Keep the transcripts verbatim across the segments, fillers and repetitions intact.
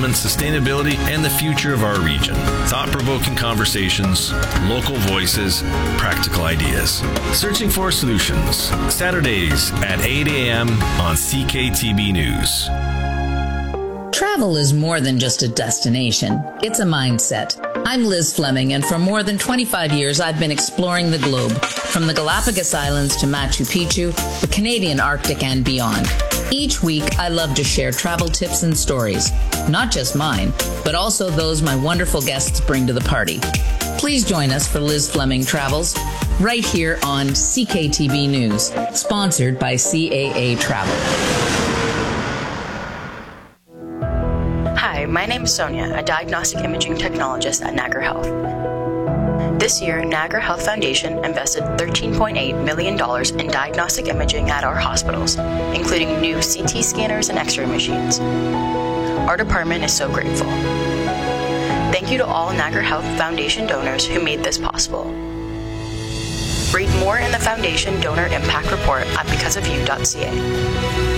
development, sustainability, and the future of our region. Thought-provoking conversations, local voices, practical ideas. Searching for Solutions. Saturdays at eight a.m. on C K T B News. Travel is more than just a destination. It's a mindset. I'm Liz Fleming, and for more than twenty-five years, I've been exploring the globe, from the Galapagos Islands to Machu Picchu, the Canadian Arctic, and beyond. Each week, I love to share travel tips and stories, not just mine, but also those my wonderful guests bring to the party. Please join us for Liz Fleming Travels, right here on C K T B News, sponsored by C A A Travel. Hi, my name is Sonia, a diagnostic imaging technologist at Niagara Health. This year, Niagara Health Foundation invested thirteen point eight million dollars in diagnostic imaging at our hospitals, including new C T scanners and X-ray machines. Our department is so grateful. Thank you to all Niagara Health Foundation donors who made this possible. Read more in the Foundation Donor Impact Report at because of you dot c a.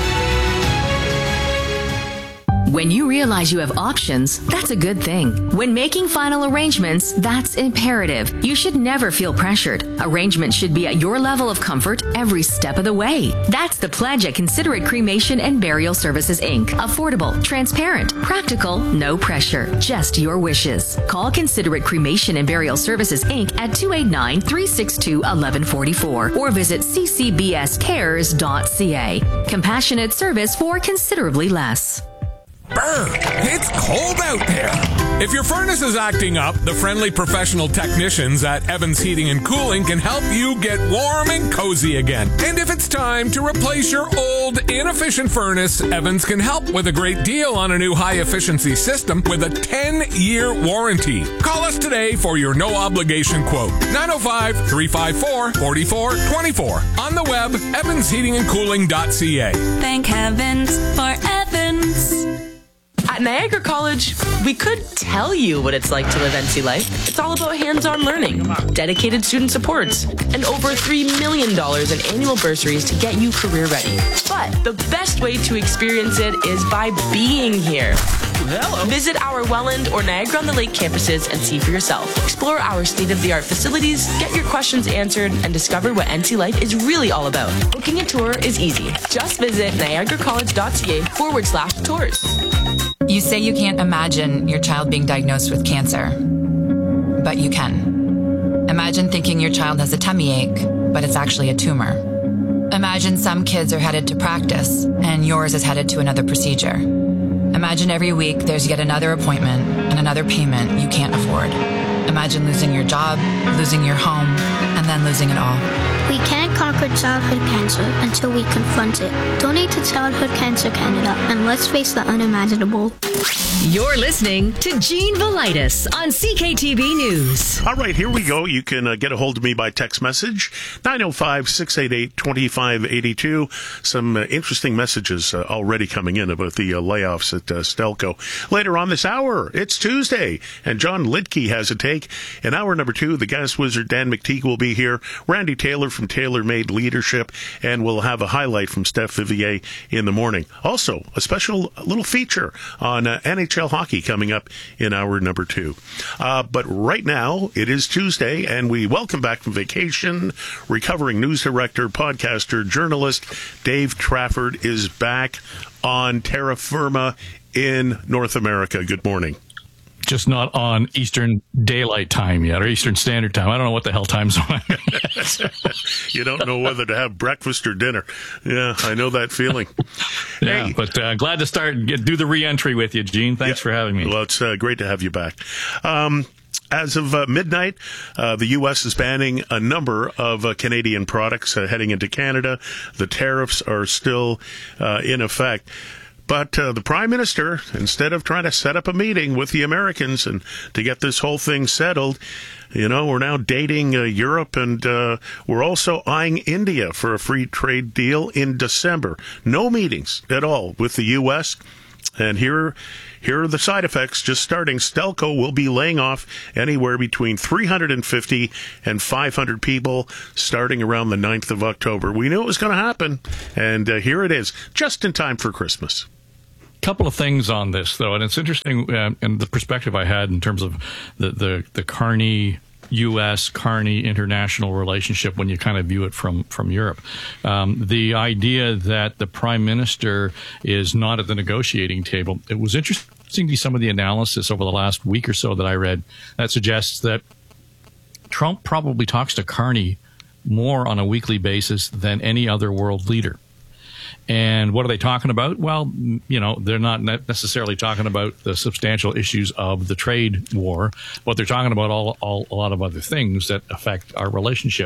When you realize you have options, that's a good thing. When making final arrangements, that's imperative. You should never feel pressured. Arrangements should be at your level of comfort every step of the way. That's the pledge at Considerate Cremation and Burial Services, Incorporated. Affordable, transparent, practical, no pressure, just your wishes. Call Considerate Cremation and Burial Services, Incorporated at two eight nine, three six two, one one four four or visit c c b s cares dot c a. Compassionate service for considerably less. Brr, it's cold out there. If your furnace is acting up, the friendly professional technicians at Evans Heating and Cooling can help you get warm and cozy again. And if it's time to replace your old, inefficient furnace, Evans can help with a great deal on a new high-efficiency system with a ten-year warranty. Call us today for your no-obligation quote. nine oh five, three five four, four four two four. On the web, evans heating and cooling dot c a. Thank heavens for Evans. At Niagara College, we could tell you what it's like to live N C life. It's all about hands-on learning, dedicated student supports, and over three million dollars in annual bursaries to get you career ready. But the best way to experience it is by being here. Hello. Visit our Welland or Niagara-on-the-Lake campuses and see for yourself. Explore our state-of-the-art facilities, get your questions answered, and discover what N C life is really all about. Booking a tour is easy. Just visit niagara college dot c a forward slash tours. You say you can't imagine your child being diagnosed with cancer, but you can. Imagine thinking your child has a tummy ache, but it's actually a tumor. Imagine some kids are headed to practice, and yours is headed to another procedure. Imagine every week there's yet another appointment and another payment you can't afford. Imagine losing your job, losing your home, and then losing it all. We can't conquer childhood cancer until we confront it. Donate to Childhood Cancer Canada, and let's face the unimaginable. You're listening to Gene Velitis on C K T B News. All right, here we go. You can uh, get a hold of me by text message, nine oh five, six eight eight, two five eight two. Some uh, interesting messages uh, already coming in about the uh, layoffs at uh, Stelco. Later on this hour, it's Tuesday, and John Lidke has a take. In hour number two, the gas wizard Dan McTeague will be here. Randy Taylor from Taylor Made Leadership, and we'll have a highlight from Steph Vivier in the morning. Also, a special little feature on uh, N H L hockey coming up in hour number two. Uh, but right now, it is Tuesday, and we welcome back from vacation, recovering news director, podcaster, journalist, Dave Trafford is back on terra firma in North America. Good morning. Just not on Eastern Daylight Time yet, or Eastern Standard Time. I don't know what the hell time zone I'm in. You don't know whether to have breakfast or dinner. Yeah, I know that feeling. Yeah, hey. but uh, glad to start, get, do the re-entry with you, Gene. Thanks yeah. for having me. Well, it's uh, great to have you back. Um, As of uh, midnight, uh, the U S is banning a number of uh, Canadian products uh, heading into Canada. The tariffs are still uh, in effect. But uh, the Prime Minister, instead of trying to set up a meeting with the Americans and to get this whole thing settled, you know, we're now dating uh, Europe, and uh, we're also eyeing India for a free trade deal in December. No meetings at all with the U S, and here, here are the side effects. Just starting, Stelco will be laying off anywhere between three hundred fifty and five hundred people starting around the ninth of October. We knew it was going to happen, and uh, here it is, just in time for Christmas. couple of things on this, though, and it's interesting, uh, and the perspective I had in terms of the the, the Carney U S Carney international relationship when you kind of view it from from Europe. Um, the idea that the prime minister is not at the negotiating table. It was interesting to see some of the analysis over the last week or so that I read that suggests that Trump probably talks to Carney more on a weekly basis than any other world leader. And what are they talking about? Well, you know, they're not necessarily talking about the substantial issues of the trade war, but they're talking about all, all a lot of other things that affect our relationship.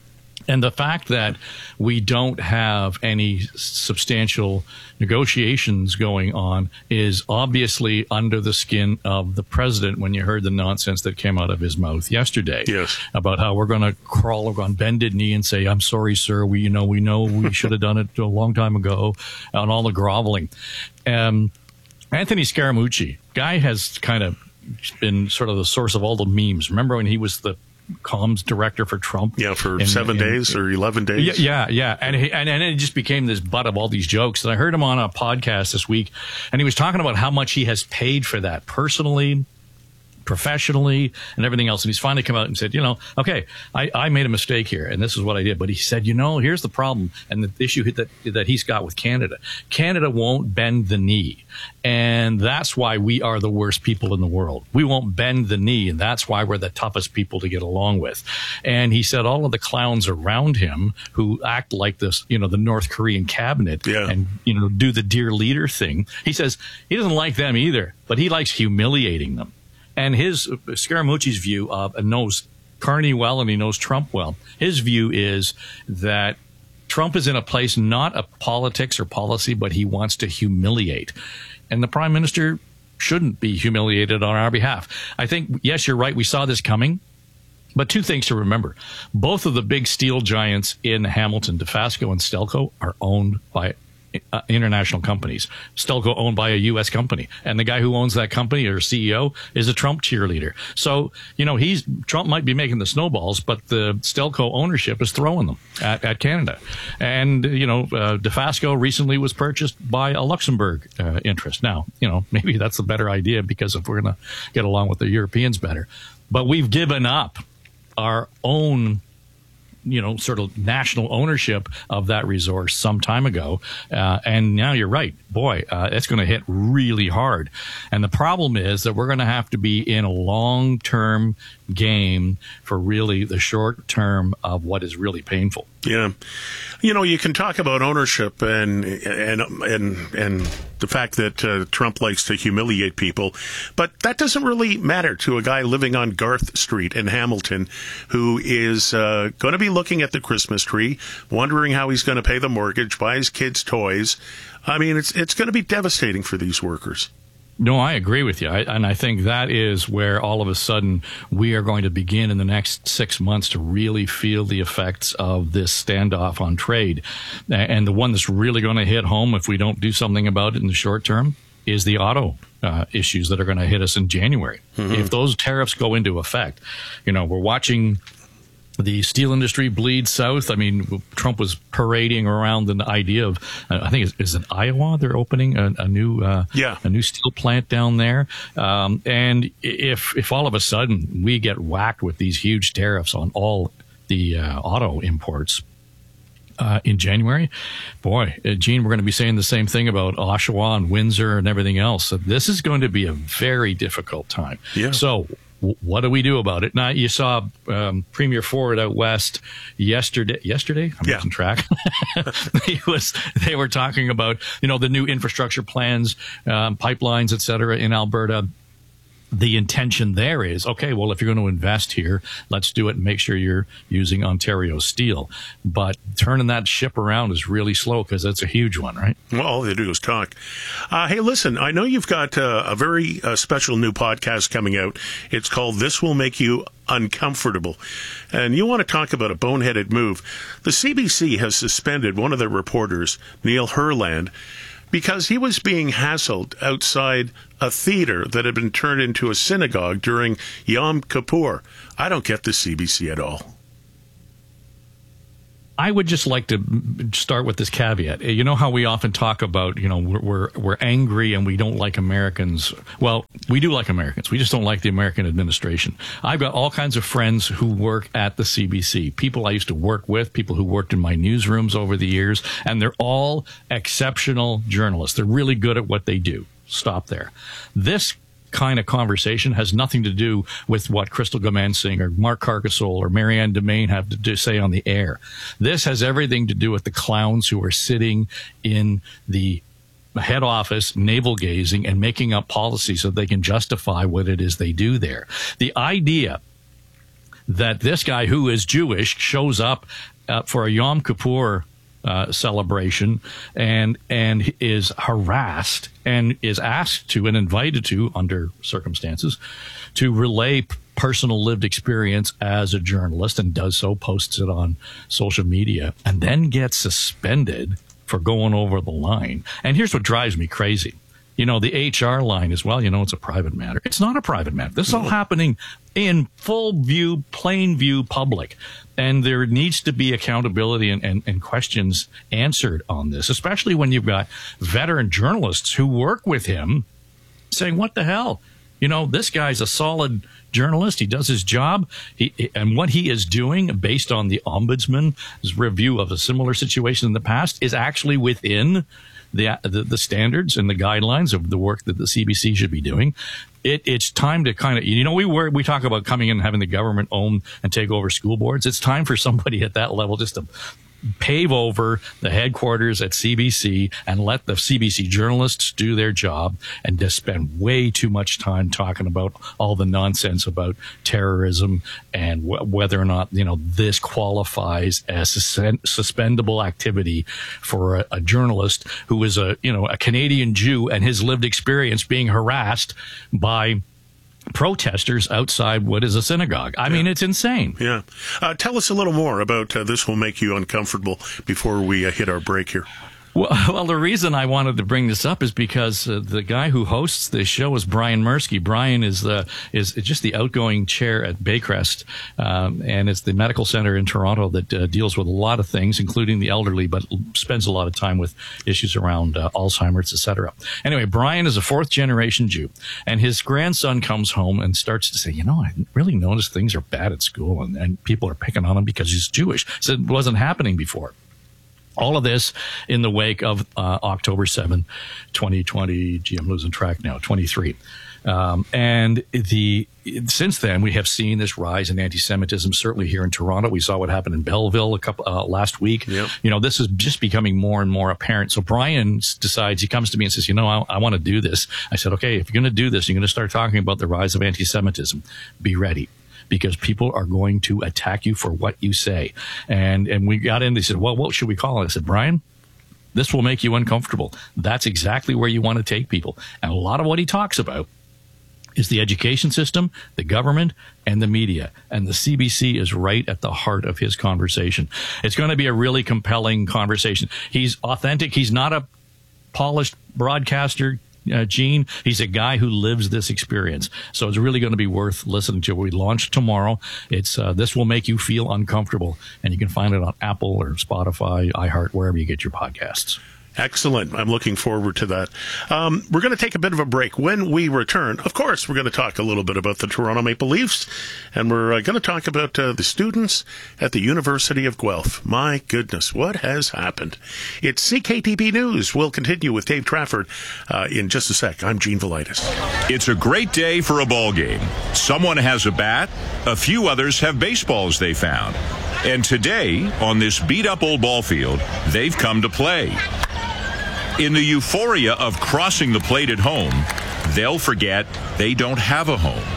And the fact that we don't have any substantial negotiations going on is obviously under the skin of the president when you heard the nonsense that came out of his mouth yesterday. Yes. About how we're going to crawl on bended knee and say, I'm sorry, sir. We, you know, we know we should have done it a long time ago, and all the groveling. Um, Anthony Scaramucci, guy has kind of been sort of the source of all the memes. Remember when he was the comms director for Trump? Yeah, for in, seven in, days or eleven days. Yeah, yeah, yeah. And, he, and and it just became this butt of all these jokes. And I heard him on a podcast this week, and he was talking about how much he has paid for that personally, professionally, and everything else. And he's finally come out and said, you know, okay, I, I made a mistake here, and this is what I did. But he said, you know, here's the problem and the issue that that he's got with Canada. Canada won't bend the knee. And that's why we are the worst people in the world. We won't bend the knee, and that's why we're the toughest people to get along with. And he said all of the clowns around him who act like this, you know, the North Korean cabinet yeah. and, you know, do the dear leader thing. He says he doesn't like them either, but he likes humiliating them. And his, Scaramucci's view of, and knows Carney well and he knows Trump well, his view is that Trump is in a place not of politics or policy, but he wants to humiliate. And the prime minister shouldn't be humiliated on our behalf. I think, yes, you're right. We saw this coming. But two things to remember. Both of the big steel giants in Hamilton, Dofasco and Stelco, are owned by Uh, international companies. Stelco owned by a U S company, and the guy who owns that company, or C E O, is a Trump cheerleader. So, you know, he's Trump might be making the snowballs, but the Stelco ownership is throwing them at, at Canada. And, you know, uh, Dofasco recently was purchased by a Luxembourg uh, interest. Now, you know, maybe that's a better idea because if we're going to get along with the Europeans better. But we've given up our own, you know, sort of national ownership of that resource some time ago. Uh, and now you're right. Boy, uh, it's going to hit really hard. And the problem is that we're going to have to be in a long-term game for really the short term of what is really painful. Yeah. You know, you can talk about ownership and and and and the fact that uh, Trump likes to humiliate people, but that doesn't really matter to a guy living on Garth Street in Hamilton who is uh, going to be looking at the Christmas tree, wondering how he's going to pay the mortgage, buy his kids toys. I mean, it's it's going to be devastating for these workers. No, I agree with you. I, and I think that is where all of a sudden we are going to begin in the next six months to really feel the effects of this standoff on trade. And the one that's really going to hit home if we don't do something about it in the short term is the auto uh, issues that are going to hit us in January. Mm-hmm. If those tariffs go into effect, you know, we're watching the steel industry bleed south. I mean, Trump was parading around the idea of, uh, I think, is, is it Iowa? They're opening a, a new, uh, yeah. a new steel plant down there. Um, and if if all of a sudden we get whacked with these huge tariffs on all the uh, auto imports uh, in January, boy, uh, Gene, we're going to be saying the same thing about Oshawa and Windsor and everything else. So this is going to be a very difficult time. Yeah. So what do we do about it? Now, you saw um, Premier Ford out west yesterday. Yesterday? I'm yeah. losing track. he was, they were talking about, you know, the new infrastructure plans, um, pipelines, et cetera, in Alberta. The intention there is, okay, well, if you're going to invest here, let's do it and make sure you're using Ontario steel. But turning that ship around is really slow because that's a huge one, right? Well, all they do is talk. Uh, hey, listen, I know you've got uh, a very uh, special new podcast coming out. It's called This Will Make You Uncomfortable. And you want to talk about a boneheaded move. The C B C has suspended one of their reporters, Neil Herland, because he was being hassled outside a theater that had been turned into a synagogue during Yom Kippur. I don't get the C B C at all. I would just like to start with this caveat. You know how we often talk about, you know, we're, we're we're angry and we don't like Americans. Well, we do like Americans. We just don't like the American administration. I've got all kinds of friends who work at the C B C, people I used to work with, people who worked in my newsrooms over the years, and they're all exceptional journalists. They're really good at what they do. Stop there. This kind of conversation has nothing to do with what Crystal Gamansing or Mark Carcassole or Marianne Domain have to do, say on the air. This has everything to do with the clowns who are sitting in the head office, navel gazing and making up policies so they can justify what it is they do there. The idea that this guy who is Jewish shows up uh, for a Yom Kippur Uh, celebration and and is harassed and is asked to and invited to, under circumstances, to relay personal lived experience as a journalist, and does so, posts it on social media, and then gets suspended for going over the line. And here's what drives me crazy. You know, the H R line is, well, you know, it's a private matter. It's not a private matter. This is all happening in full view, plain view public. And there needs to be accountability and, and, and questions answered on this, especially when you've got veteran journalists who work with him saying, what the hell? You know, this guy's a solid journalist. He does his job. He, and what he is doing, based on the ombudsman's review of a similar situation in the past, is actually within the, the, the standards and the guidelines of the work that the C B C should be doing. It, it's time to kind of, you know, we were, we talk about coming in and having the government own and take over school boards. It's time for somebody at that level just to pave over the headquarters at C B C and let the C B C journalists do their job, and just spend way too much time talking about all the nonsense about terrorism and w- whether or not, you know, this qualifies as sus- suspendable activity for a, a journalist who is a, you know, a Canadian Jew and his lived experience being harassed by protesters outside what is a synagogue. I yeah. mean, it's insane. Yeah. Uh, tell us a little more about uh, This Will Make You Uncomfortable before we uh, hit our break here. Well, well, the reason I wanted to bring this up is because uh, the guy who hosts this show is Brian Mirsky. Brian is the is just the outgoing chair at Baycrest, um, and it's the medical center in Toronto that uh, deals with a lot of things, including the elderly, but spends a lot of time with issues around uh, Alzheimer's, et cetera. Anyway, Brian is a fourth-generation Jew, and his grandson comes home and starts to say, you know, I really noticed things are bad at school, and, and people are picking on him because he's Jewish. So it wasn't happening before. All of this in the wake of uh, October seventh, twenty twenty. Gee, I'm losing track now. twenty-three. Um, and the since then, we have seen this rise in anti-Semitism, certainly here in Toronto. We saw what happened in Belleville a couple uh, last week. Yep. You know, this is just becoming more and more apparent. So Brian decides, he comes to me and says, you know, I, I want to do this. I said, okay, if you're going to do this, you're going to start talking about the rise of anti-Semitism. Be ready, because people are going to attack you for what you say. And and we got in, they said, well, what should we call it? I said, Brian, this will make you uncomfortable. That's exactly where you want to take people. And a lot of what he talks about is the education system, the government, and the media. And the C B C is right at the heart of his conversation. It's going to be a really compelling conversation. He's authentic. He's not a polished broadcaster, Uh, Gene. He's a guy who lives this experience. So it's really going to be worth listening to. We launch tomorrow. It's uh, This Will Make You Feel Uncomfortable. And you can find it on Apple or Spotify, iHeart, wherever you get your podcasts. Excellent. I'm looking forward to that. Um, we're going to take a bit of a break. When we return, of course, we're going to talk a little bit about the Toronto Maple Leafs, and we're uh, going to talk about uh, the students at the University of Guelph. My goodness, what has happened? It's C K T B News. We'll continue with Dave Trafford uh, in just a sec. I'm Gene Velitis. It's a great day for a ball game. Someone has a bat. A few others have baseballs they found. And today, on this beat-up old ball field, they've come to play. In the euphoria of crossing the plate at home, they'll forget they don't have a home.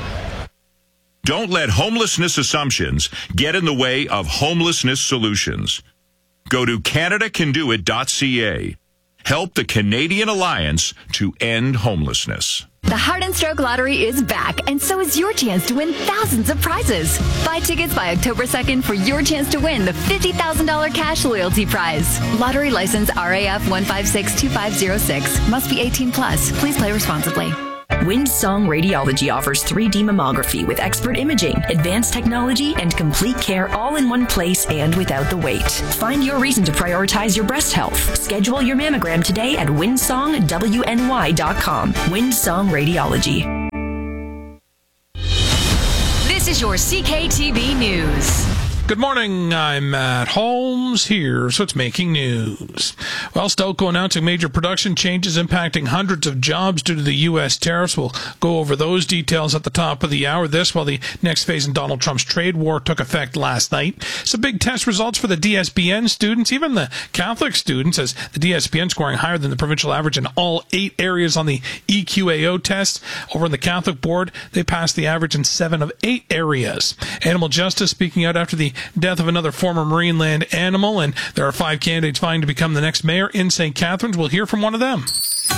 Don't let homelessness assumptions get in the way of homelessness solutions. Go to Canada Can Do It dot C A. Help the Canadian Alliance to end homelessness. The Heart and Stroke Lottery is back, and so is your chance to win thousands of prizes. Buy tickets by October second for your chance to win the fifty thousand dollars cash loyalty prize. Lottery license R A F one five six two five zero six. Must be eighteen plus. Please play responsibly. Windsong Radiology offers three D mammography with expert imaging, advanced technology, and complete care all in one place and without the wait. Find your reason to prioritize your breast health. Schedule your mammogram today at windsong w n y dot com. Windsong Radiology. This is your C K T B News. Good morning, I'm Matt Holmes. Here's what's making news. Well, Stelco announcing major production changes impacting hundreds of jobs due to the U S tariffs. We'll go over those details at the top of the hour. This, while the next phase in Donald Trump's trade war took effect last night. Some big test results for the D S B N students, even the Catholic students, as the D S B N scoring higher than the provincial average in all eight areas on the E Q A O test. Over in the Catholic board, they passed the average in seven of eight areas. Animal Justice speaking out after the death of another former marine land animal, and there are five candidates vying to become the next mayor in Saint Catharines. We'll hear from one of them.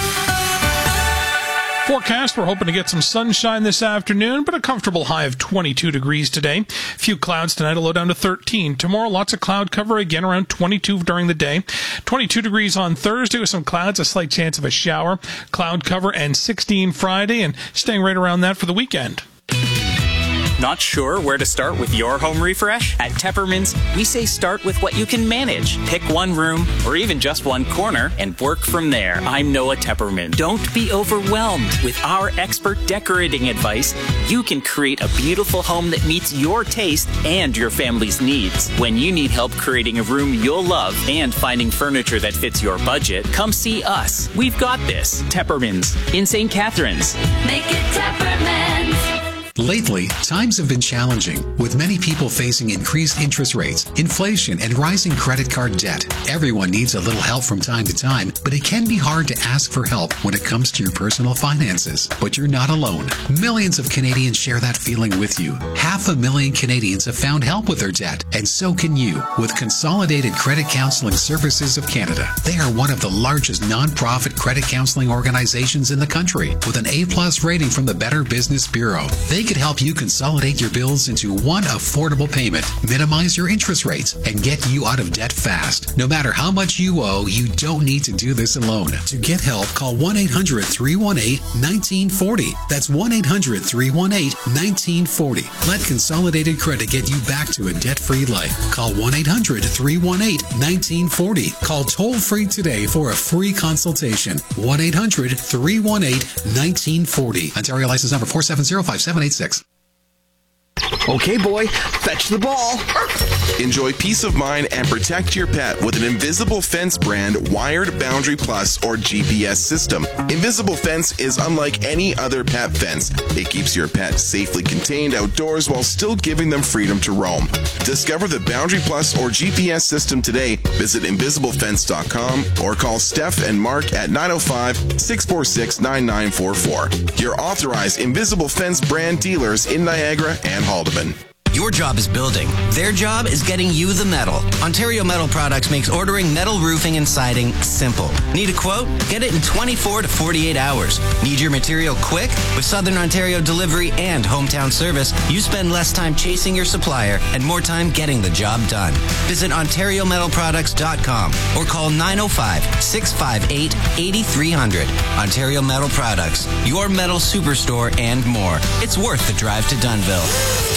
Forecast, we're hoping to get some sunshine this afternoon, but a comfortable high of twenty-two degrees today. Few clouds tonight, a low down to thirteen. Tomorrow, lots of cloud cover, again around twenty-two during the day. twenty-two degrees on Thursday with some clouds, a slight chance of a shower. Cloud cover, and sixteen Friday, and staying right around that for the weekend. Not sure where to start with your home refresh? At Teppermans, we say start with what you can manage. Pick one room or even just one corner and work from there. I'm Noah Tepperman. Don't be overwhelmed. With our expert decorating advice, you can create a beautiful home that meets your taste and your family's needs. When you need help creating a room you'll love and finding furniture that fits your budget, come see us. We've got this. Teppermans in Saint Catharines. Make it Teppermans. Lately, times have been challenging, with many people facing increased interest rates, inflation, and rising credit card debt. Everyone needs a little help from time to time, but it can be hard to ask for help when it comes to your personal finances. But you're not alone. Millions of Canadians share that feeling with you. Half a million Canadians have found help with their debt, and so can you with Consolidated Credit Counseling Services of Canada. They are one of the largest non-profit credit counseling organizations in the country, with an A-plus rating from the Better Business Bureau. They could help you consolidate your bills into one affordable payment, minimize your interest rates, and get you out of debt fast. No matter how much you owe, you don't need to do this alone. To get help, call one eight hundred, three one eight, one nine four zero. That's one eight hundred, three one eight, one nine four zero. Let Consolidated Credit get you back to a debt-free life. Call one eight hundred, three one eight, one nine four zero. Call toll-free today for a free consultation. one eight hundred, three one eight, one nine four zero. Ontario license number four seven zero, five seven eight six. Okay, boy, fetch the ball. Enjoy peace of mind and protect your pet with an Invisible Fence brand Wired Boundary Plus or G P S system. Invisible Fence is unlike any other pet fence. It keeps your pet safely contained outdoors while still giving them freedom to roam. Discover the Boundary Plus or G P S system today. Visit invisible fence dot com or call Steph and Mark at nine oh five, six four six, nine nine four four. Your authorized Invisible Fence brand dealers in Niagara and Haldeman. Your job is building. Their job is getting you the metal. Ontario Metal Products makes ordering metal roofing and siding simple. Need a quote? Get it in twenty-four to forty-eight hours. Need your material quick? With Southern Ontario delivery and hometown service, you spend less time chasing your supplier and more time getting the job done. Visit ontario metal products dot com or call nine oh five, six five eight, eight three zero zero. Ontario Metal Products, your metal superstore and more. It's worth the drive to Dunnville.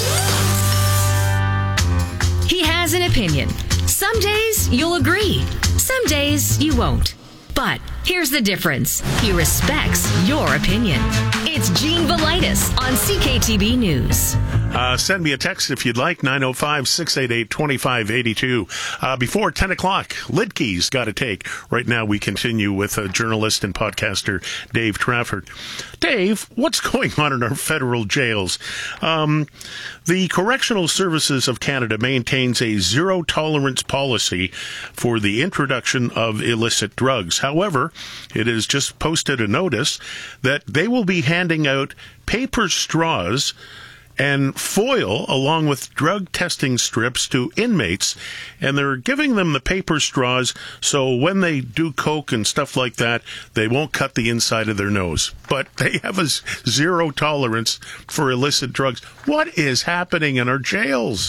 He has an opinion. Some days you'll agree. Some days you won't. But here's the difference. He respects your opinion. It's Gene Velitis on C K T B News. Uh, send me a text if you'd like, nine oh five, six eight eight, two five eight two. Uh, before ten o'clock, Lidkey's Got to Take. Right now we continue with uh, journalist and podcaster Dave Trafford. Dave, what's going on in our federal jails? Um, the Correctional Services of Canada maintains a zero-tolerance policy for the introduction of illicit drugs. However, it has just posted a notice that they will be handing out paper straws and foil along with drug testing strips to inmates, and they're giving them the paper straws so when they do coke and stuff like that, they won't cut the inside of their nose. But they have a zero tolerance for illicit drugs. What is happening in our jails?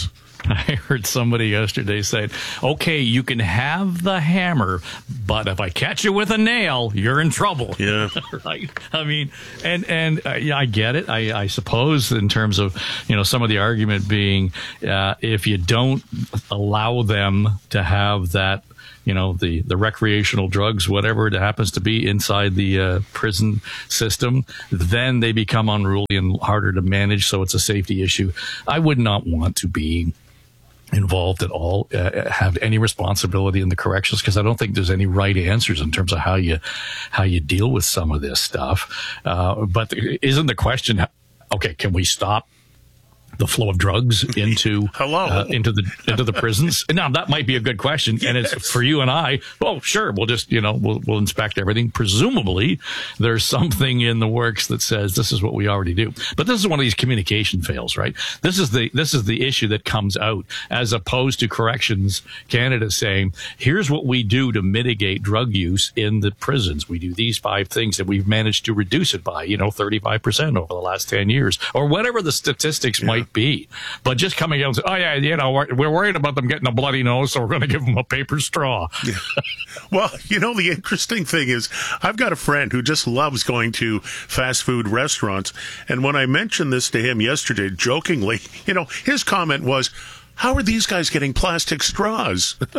I heard somebody yesterday say, okay, you can have the hammer, but if I catch you with a nail, you're in trouble. Yeah. Right? I mean, and, and uh, yeah, I get it. I, I suppose in terms of, you know, some of the argument being, uh, if you don't allow them to have that, you know, the, the recreational drugs, whatever it happens to be inside the uh, prison system, then they become unruly and harder to manage. So it's a safety issue. I would not want to be involved at all, uh, have any responsibility in the corrections, because I don't think there's any right answers in terms of how you, how you deal with some of this stuff. Uh, but isn't the question, okay, can we stop the flow of drugs into Hello. Uh, into the into the prisons? Now that might be a good question, and Yes. it's for you and I. Well, sure, we'll just you know we'll we'll inspect everything. Presumably, there's something in the works that says this is what we already do. But this is one of these communication fails, right? This is the this is the issue that comes out, as opposed to Corrections Canada saying, here's what we do to mitigate drug use in the prisons. We do these five things, and we've managed to reduce it by you know thirty-five percent over the last ten years, or whatever the statistics yeah. might be. But just coming out and say, oh yeah, you know, we're, we're worried about them getting a bloody nose, so we're going to give them a paper straw. Yeah. Well, you know, the interesting thing is I've got a friend who just loves going to fast food restaurants. And when I mentioned this to him yesterday, jokingly, you know, his comment was, how are these guys getting plastic straws? Well,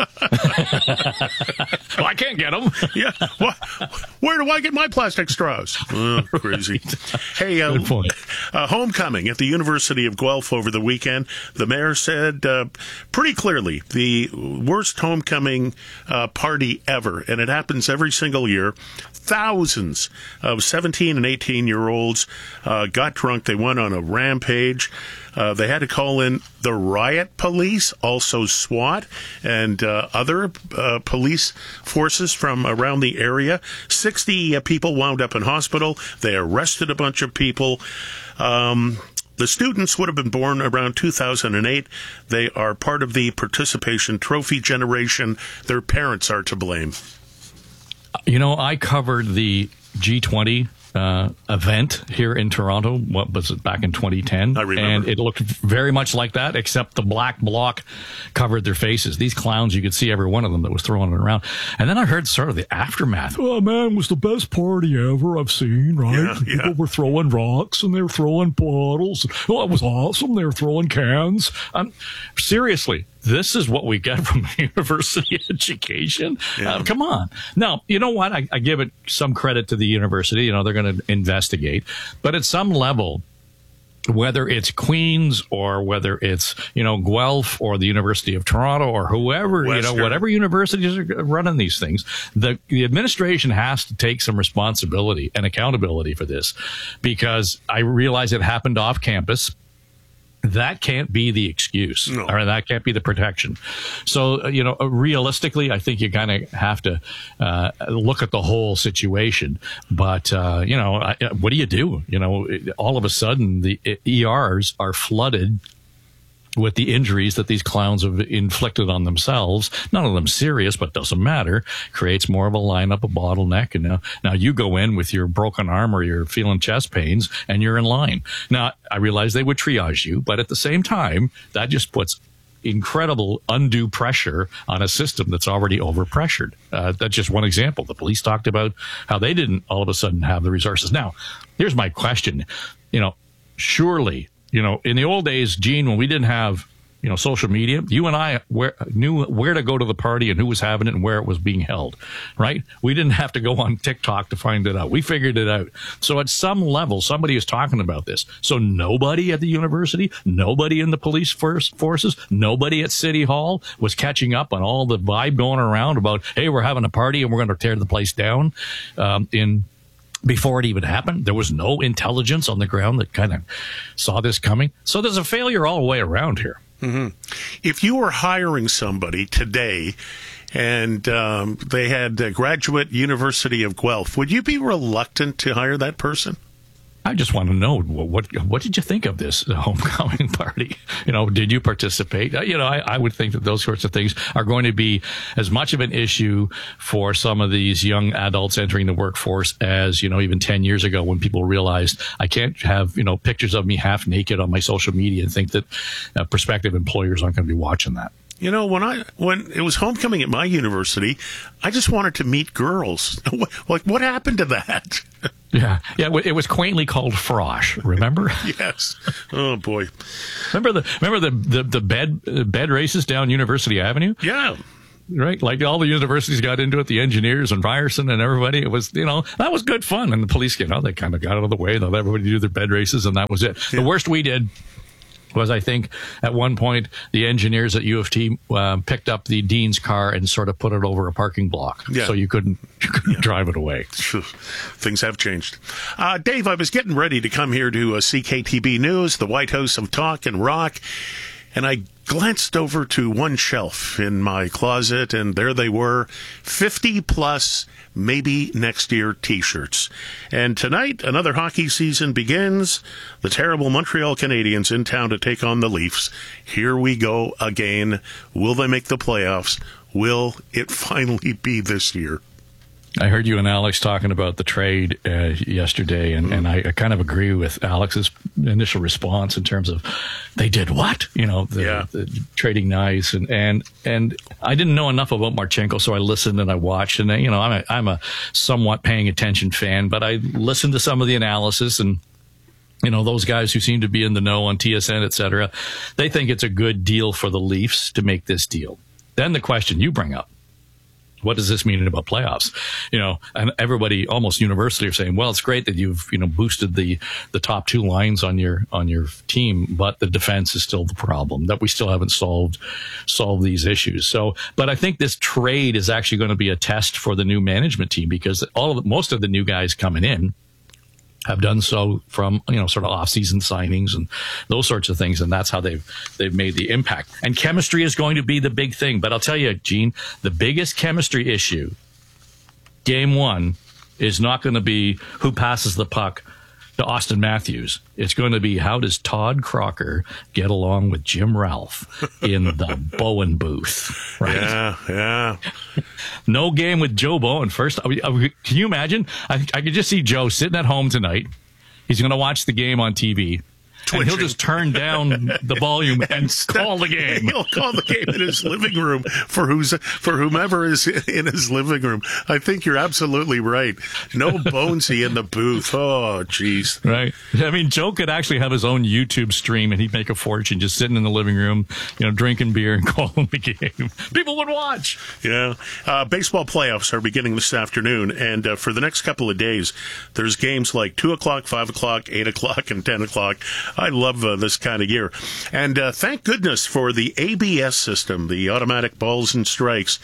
I can't get them. Yeah. Well, where do I get my plastic straws? Oh, crazy. Hey, uh, Good point. Uh, homecoming at the University of Guelph over the weekend. The mayor said uh, pretty clearly the worst homecoming uh, party ever, and it happens every single year. Thousands of seventeen and eighteen year olds uh, got drunk. They went on a rampage. Uh, they had to call in the riot police, also SWAT, and uh, other uh, police forces from around the area. sixty uh, people wound up in hospital. They arrested a bunch of people. Um, the students would have been born around two thousand eight. They are part of the participation trophy generation. Their parents are to blame. You know, I covered the G twenty uh, event here in Toronto. What was it, back in twenty ten? I remember. And it looked very much like that, except the black bloc covered their faces. These clowns, you could see every one of them that was throwing it around. And then I heard sort of the aftermath. Oh, man, it was the best party ever I've seen, right? Yeah, People yeah. were throwing rocks, and they were throwing bottles. Oh, it was awesome. They were throwing cans. Um, seriously. This is what we get from university education. Yeah. Uh, come on. Now, you know what? I, I give it some credit to the university. You know, they're going to investigate. But at some level, whether it's Queen's or whether it's, you know, Guelph or the University of Toronto or whoever, Western. you know, whatever universities are running these things, the, the administration has to take some responsibility and accountability for this, because I realize it happened off campus. That can't be the excuse, no. or that can't be the protection. So, uh, you know, realistically, I think you kind of have to uh, look at the whole situation. But, uh, you know, I, what do you do? You know, all of a sudden, the E Rs are flooded with the injuries that these clowns have inflicted on themselves. None of them serious, but doesn't matter. Creates more of a lineup, a bottleneck. And now, now you go in with your broken arm or you're feeling chest pains and you're in line. Now, I realize they would triage you, but at the same time, that just puts incredible undue pressure on a system that's already overpressured. Uh, that's just one example. The police talked about how they didn't all of a sudden have the resources. Now, here's my question. You know, surely, you know, in the old days, Gene, when we didn't have, you know, social media, you and I where, knew where to go to the party and who was having it and where it was being held, right? We didn't have to go on TikTok to find it out. We figured it out. So at some level, somebody is talking about this. So nobody at the university, nobody in the police force, forces, nobody at City Hall was catching up on all the vibe going around about, hey, we're having a party and we're going to tear the place down um, in before it even happened. There was no intelligence on the ground that kind of saw this coming. So there's a failure all the way around here. Mm-hmm. If you were hiring somebody today and um, they had a graduate University of Guelph, would you be reluctant to hire that person? I just want to know what, what what did you think of this homecoming party? You know, did you participate? You know, I, I would think that those sorts of things are going to be as much of an issue for some of these young adults entering the workforce as, you know, even ten years ago when people realized I can't have, you know, pictures of me half naked on my social media and think that uh, prospective employers aren't going to be watching that. You know, when I when it was homecoming at my university, I just wanted to meet girls. Like, what happened to that? Yeah, yeah. It was quaintly called frosh. Remember? Yes. Oh boy. Remember the remember the the, the bed uh, bed races down University Avenue? Yeah. Right, like all the universities got into it, the engineers and Ryerson and everybody. It was, you know, that was good fun. And the police, you know, they kind of got out of the way. They let everybody do their bed races, and that was it. Yeah. The worst we did was, I think, at one point, the engineers at U of T uh, picked up the dean's car and sort of put it over a parking block. Yeah. So you couldn't, you couldn't yeah. drive it away. Things have changed. Uh, Dave, I was getting ready to come here to uh, C K T B News, the White House of Talk and Rock, and I glanced over to one shelf in my closet, and there they were, fifty plus maybe next year T-shirts. And tonight, another hockey season begins. The terrible Montreal Canadiens in town to take on the Leafs. Here we go again. Will they make the playoffs? Will it finally be this year? I heard you and Alex talking about the trade uh, yesterday, and, and I, I kind of agree with Alex's initial response in terms of they did what? You know, the, yeah. the trading nice, and, and and I didn't know enough about Marchenko, so I listened and I watched, and you know, I'm a, I'm a somewhat paying attention fan, but I listened to some of the analysis, and you know, those guys who seem to be in the know on T S N, et cetera, they think it's a good deal for the Leafs to make this deal. Then the question you bring up, what does this mean about playoffs? You know, and everybody almost universally are saying, well, it's great that you've, you know, boosted the, the top two lines on your, on your team, but the defense is still the problem, that we still haven't solved, solved these issues. So, but I think this trade is actually going to be a test for the new management team, because all of the, most of the new guys coming in have done so from, you know, sort of off-season signings and those sorts of things, and that's how they've they've made the impact. And chemistry is going to be the big thing. But I'll tell you, Gene, the biggest chemistry issue, game one, is not going to be who passes the puck to Austin Matthews. It's going to be, how does Todd Crocker get along with Jim Ralph in the Bowen booth? Right? Yeah, yeah. No game with Joe Bowen first. Can you imagine? I, I could just see Joe sitting at home tonight. He's going to watch the game on T V. Twitching. And he'll just turn down the volume and, and call the game. He'll call the game in his living room for who's for whomever is in his living room. I think you're absolutely right. No Bonesy in the booth. Oh, jeez. Right. I mean, Joe could actually have his own YouTube stream, and he'd make a fortune just sitting in the living room, you know, drinking beer and calling the game. People would watch. Yeah. Uh, baseball playoffs are beginning this afternoon, and uh, for the next couple of days, there's games like two o'clock, five o'clock, eight o'clock, and ten o'clock. I love uh, this kind of gear. And uh, thank goodness for the A B S system, the automatic balls and strikes.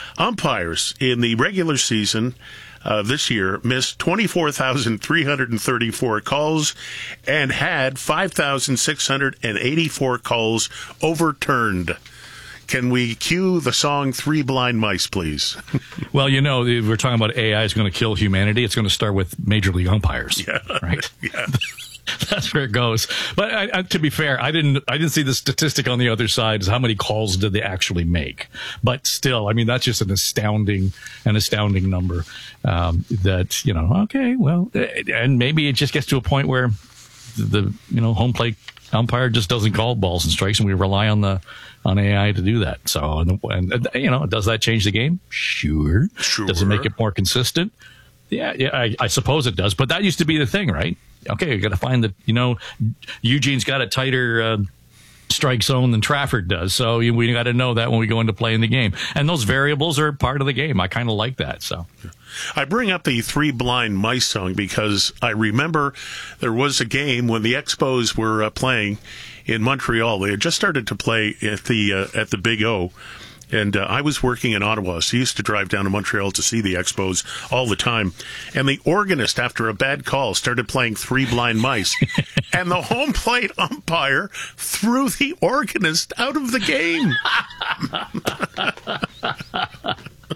Umpires in the regular season uh, this year missed twenty-four thousand three hundred thirty-four calls and had five thousand six hundred eighty-four calls overturned. Can we cue the song Three Blind Mice, please? Well, you know, we're talking about A I is going to kill humanity. It's going to start with Major League umpires, yeah. Right? Yeah. That's where it goes. But I, I, to be fair, I didn't. I didn't see the statistic on the other side. Is how many calls did they actually make? But still, I mean, that's just an astounding, an astounding number. Um, that you know, okay, well, and maybe it just gets to a point where the you know home plate umpire just doesn't call balls and strikes, and we rely on the on A I to do that. So, and, and you know, does that change the game? Sure. Sure. Does it make it more consistent? Yeah, yeah, I, I suppose it does. But that used to be the thing, right? Okay, you got to find that, you know, Eugene's got a tighter uh, strike zone than Trafford does. So you, we got to know that when we go into playing the game. And those variables are part of the game. I kind of like that. So I bring up the Three Blind Mice song because I remember there was a game when the Expos were uh, playing in Montreal. They had just started to play at the uh, at the Big O. And uh, I was working in Ottawa, so I used to drive down to Montreal to see the Expos all the time. And the organist, after a bad call, started playing Three Blind Mice. And the home plate umpire threw the organist out of the game.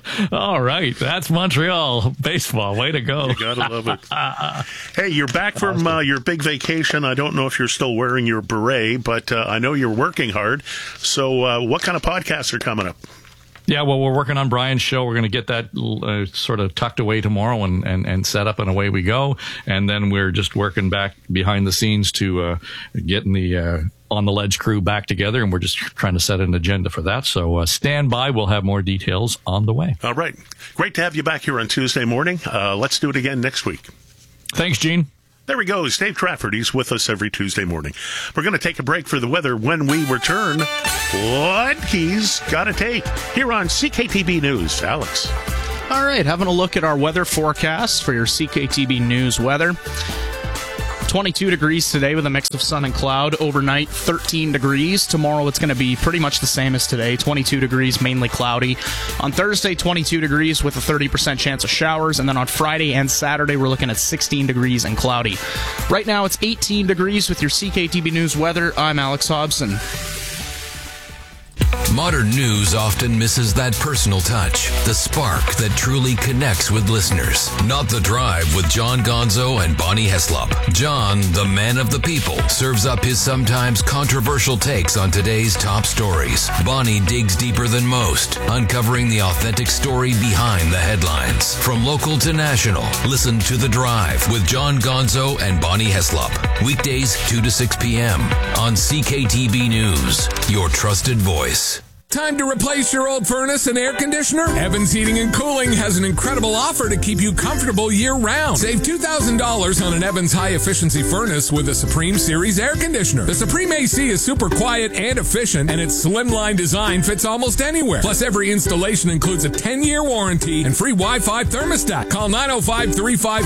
All right. That's Montreal baseball. Way to go. You gotta love it. Hey, you're back from uh, your big vacation. I don't know if you're still wearing your beret, but uh, I know you're working hard. So uh, what kind of podcasts are coming up? Yeah, well, we're working on Brian's show. We're going to get that uh, sort of tucked away tomorrow and, and, and set up, and away we go. And then we're just working back behind the scenes to uh, getting the uh, On the Ledge crew back together, and we're just trying to set an agenda for that. So uh, stand by. We'll have more details on the way. All right. Great to have you back here on Tuesday morning. Uh, let's do it again next week. Thanks, Gene. There we go. Dave Trafford. He's with us every Tuesday morning. We're going to take a break for the weather. When we return, what he's got to take here on C K T B News. Alex. All right. Having a look at our weather forecast for your C K T B News weather. twenty-two degrees today with a mix of sun and cloud. Overnight, thirteen degrees. Tomorrow, it's going to be pretty much the same as today. twenty-two degrees, mainly cloudy. On Thursday, twenty-two degrees with a thirty percent chance of showers. And then on Friday and Saturday, we're looking at sixteen degrees and cloudy. Right now, it's eighteen degrees with your C K T B News weather. I'm Alex Hobson. Modern news often misses that personal touch, the spark that truly connects with listeners. Not The Drive with John Gonzo and Bonnie Heslop. John, the man of the people, serves up his sometimes controversial takes on today's top stories. Bonnie digs deeper than most, uncovering the authentic story behind the headlines. From local to national, listen to The Drive with John Gonzo and Bonnie Heslop. Weekdays two to six p.m. on C K T B News, your trusted voice. Time to replace your old furnace and air conditioner? Evans Heating and Cooling has an incredible offer to keep you comfortable year-round. Save two thousand dollars on an Evans high-efficiency furnace with a Supreme Series air conditioner. The Supreme A C is super quiet and efficient, and its slimline design fits almost anywhere. Plus, every installation includes a ten-year warranty and free Wi-Fi thermostat. Call nine oh five, three five